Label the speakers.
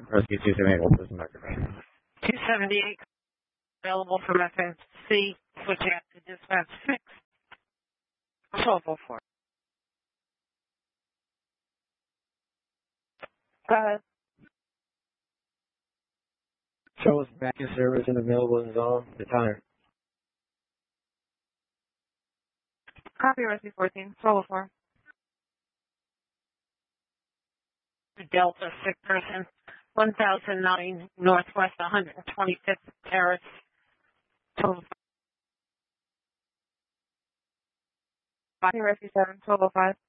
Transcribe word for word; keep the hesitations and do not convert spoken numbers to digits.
Speaker 1: Rescue two seventy-eight, what is the market?
Speaker 2: two seventy-eight available from F N C, switching out to dispatch six, twelve oh four. Go ahead.
Speaker 1: Show us back in service and available in zone. The time.
Speaker 2: Copy Rescue fourteen, twelve oh four. Delta sick person, one thousand nine Northwest one hundred twenty-fifth Terrace. Total. Copy Rescue seven, twelve oh five.